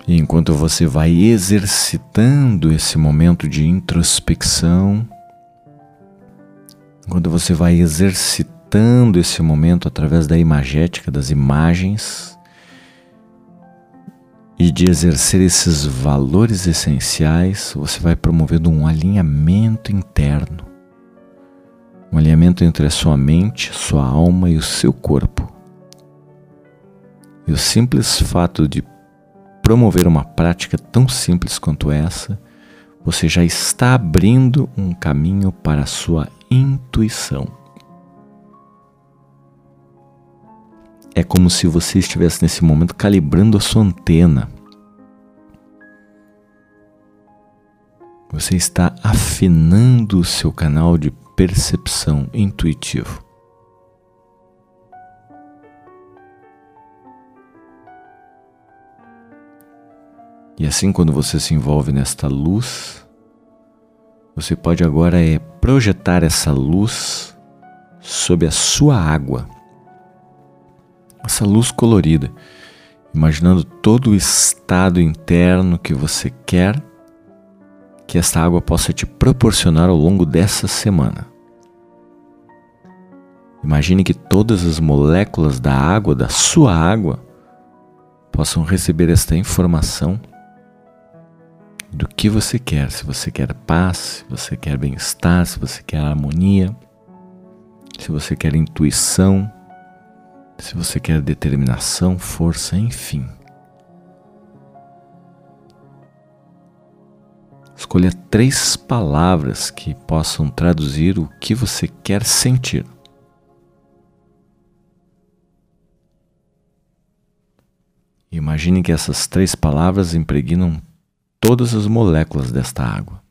E enquanto você vai exercitando esse momento de introspecção, enquanto você vai exercitando esse momento através da imagética, das imagens, e de exercer esses valores essenciais, você vai promovendo um alinhamento interno, um alinhamento entre a sua mente, sua alma e o seu corpo. E o simples fato de promover uma prática tão simples quanto essa, você já está abrindo um caminho para a sua intuição. É como se você estivesse nesse momento calibrando a sua antena. Você está afinando o seu canal de percepção intuitivo. E assim, quando você se envolve nesta luz, você pode agora projetar essa luz sobre a sua água. Essa luz colorida, imaginando todo o estado interno que você quer que esta água possa te proporcionar ao longo dessa semana. Imagine que todas as moléculas da água, da sua água, possam receber esta informação do que você quer. Se você quer paz, se você quer bem-estar, se você quer harmonia, se você quer intuição, se você quer determinação, força, enfim. Escolha 3 palavras que possam traduzir o que você quer sentir. Imagine que essas 3 palavras impregnam todas as moléculas desta água.